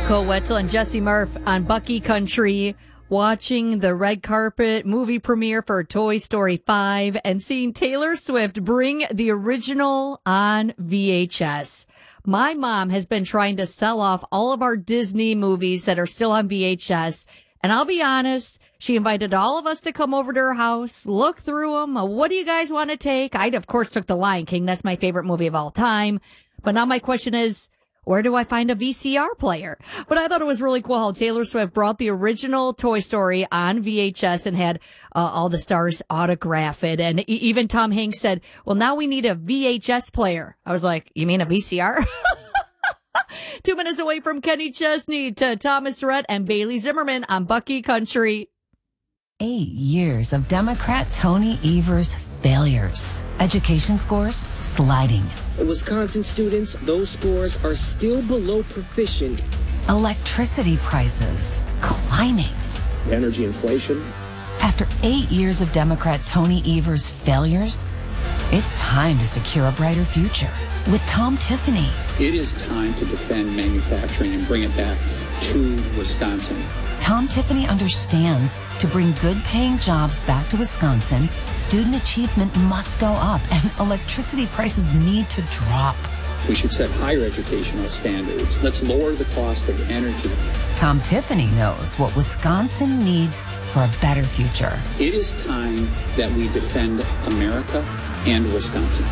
Cole Wetzel and Jesse Murph on Bucky Country, watching the red carpet movie premiere for Toy Story 5 and seeing Taylor Swift bring the original on VHS. My mom has been trying to sell off all of our Disney movies that are still on VHS. And I'll be honest, she invited all of us to come over to her house, look through them. What do you guys want to take? I, of course, took The Lion King. That's my favorite movie of all time. But now my question is, where do I find a VCR player? But I thought it was really cool how Taylor Swift brought the original Toy Story on VHS and had all the stars autograph it. And even Tom Hanks said, well, now we need a VHS player. I was like, you mean a VCR? 2 minutes away from Kenny Chesney to Thomas Rhett and Bailey Zimmerman on Bucky Country. 8 years of Democrat Tony Evers' failures. Education scores sliding. Wisconsin students, those scores are still below proficient. Electricity prices climbing. Energy inflation. After 8 years of Democrat Tony Evers' failures, it's time to secure a brighter future with Tom Tiffany. It is time to defend manufacturing and bring it back to Wisconsin. Tom Tiffany understands to bring good-paying jobs back to Wisconsin, student achievement must go up and electricity prices need to drop. We should set higher educational standards. Let's lower the cost of energy. Tom Tiffany knows what Wisconsin needs for a better future. It is time that we defend America and Wisconsin.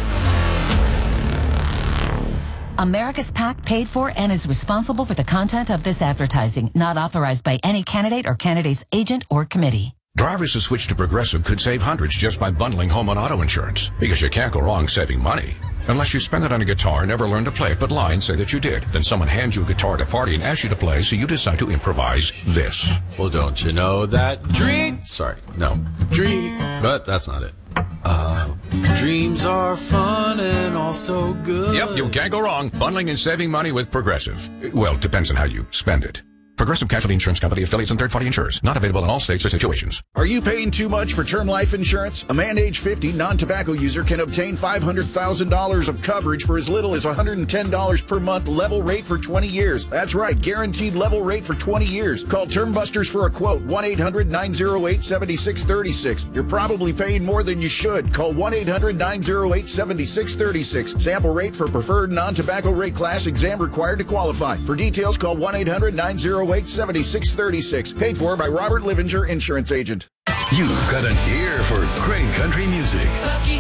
America's PAC paid for and is responsible for the content of this advertising, not authorized by any candidate or candidate's agent or committee. Drivers who switch to Progressive could save hundreds just by bundling home and auto insurance, because you can't go wrong saving money. Unless you spend it on a guitar, never learn to play it, but lie and say that you did. Then someone hands you a guitar at a party and asks you to play, so you decide to improvise this. Well, don't you know that dream? Sorry, no. Dream. But that's not it. Dreams are fun and also good. Yep, you can't go wrong. Bundling and saving money with Progressive. Well, depends on how you spend it. Progressive Casualty Insurance Company, affiliates, and third-party insurers. Not available in all states or situations. Are you paying too much for term life insurance? A man age 50 non-tobacco user can obtain $500,000 of coverage for as little as $110 per month, level rate for 20 years. That's right, guaranteed level rate for 20 years. Call Term Busters for a quote, 1-800-908-7636. You're probably paying more than you should. Call 1-800-908-7636. Sample rate for preferred non-tobacco rate class, exam required to qualify. For details, call 1-800-908-7636. Paid for by Robert Livinger, insurance agent. You've got an ear for great country music.